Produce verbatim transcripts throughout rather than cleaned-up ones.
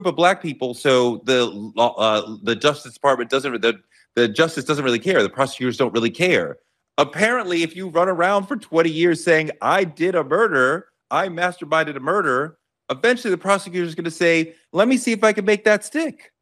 of black people, so the uh, the Justice Department doesn't the the justice doesn't really care. The prosecutors don't really care. Apparently, if you run around for twenty years saying I did a murder, I masterminded a murder, eventually the prosecutor is going to say, "Let me see if I can make that stick."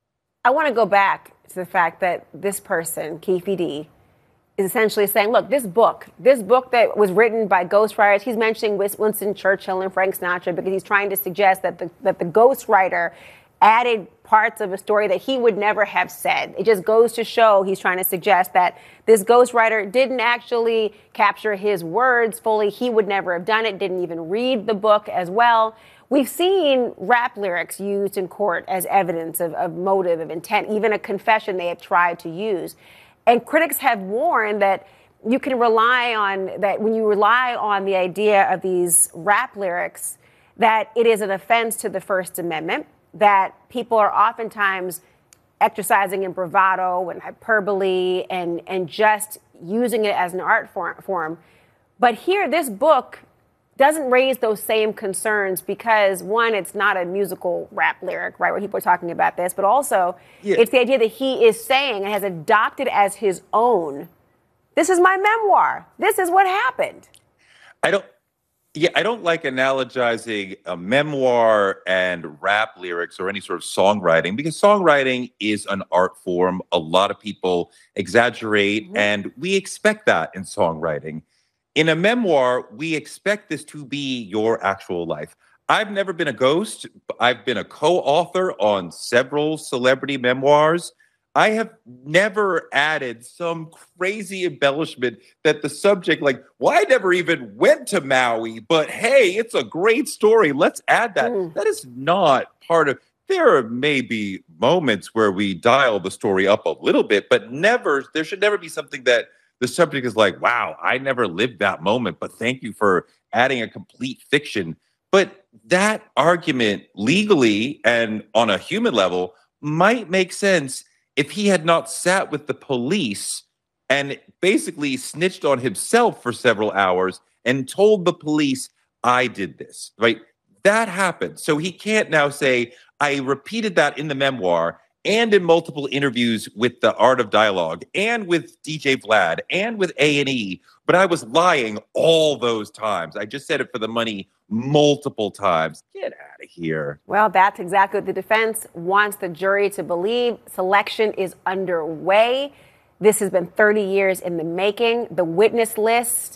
I want to go back to the fact that this person, Keffe D, is essentially saying, look, this book, this book that was written by ghostwriters, he's mentioning Winston Churchill and Frank Sinatra because he's trying to suggest that the, that the ghostwriter added parts of a story that he would never have said. It just goes to show he's trying to suggest that this ghostwriter didn't actually capture his words fully. He would never have done it, didn't even read the book as well. We've seen rap lyrics used in court as evidence of, of motive, of intent, even a confession they have tried to use. And critics have warned that you can rely on that when you rely on the idea of these rap lyrics, that it is an offense to the First Amendment, that people are oftentimes exercising in bravado and hyperbole and, and just using it as an art form. But here, this book doesn't raise those same concerns because, one, it's not a musical rap lyric, right, where people are talking about this, but also yeah. it's the idea that he is saying and has adopted as his own, this is my memoir. This is what happened. I don't, yeah, I don't like analogizing a memoir and rap lyrics or any sort of songwriting because songwriting is an art form. A lot of people exaggerate, mm-hmm. and we expect that in songwriting. In a memoir, we expect this to be your actual life. I've never been a ghost. I've been a co-author on several celebrity memoirs. I have never added some crazy embellishment that the subject, like, well, I never even went to Maui, but hey, it's a great story. Let's add that. Mm. That is not part of, there are maybe moments where we dial the story up a little bit, but never, there should never be something that the subject is like, wow, I never lived that moment, but thank you for adding a complete fiction. But that argument legally and on a human level might make sense if he had not sat with the police and basically snitched on himself for several hours and told the police, I did this, right? That happened. So he can't now say, I repeated that in the memoir and in multiple interviews with the Art of Dialogue and with D J Vlad and with A and E, but I was lying all those times. I just said it for the money multiple times. Get out of here. Well, that's exactly what the defense wants the jury to believe. Selection is underway. This has been thirty years in the making. The witness list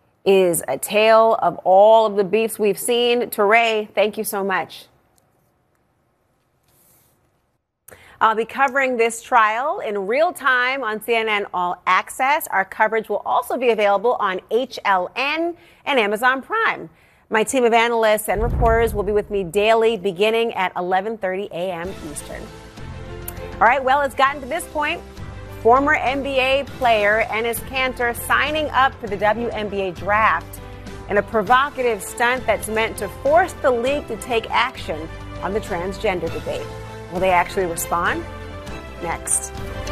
is a tale of all of the beefs we've seen. Touré, thank you so much. I'll be covering this trial in real time on C N N All Access. Our coverage will also be available on H L N and Amazon Prime. My team of analysts and reporters will be with me daily beginning at eleven thirty a.m. Eastern. All right, well, it's gotten to this point. Former N B A player Enes Kanter signing up for the W N B A draft in a provocative stunt that's meant to force the league to take action on the transgender debate. Will they actually respond? Next.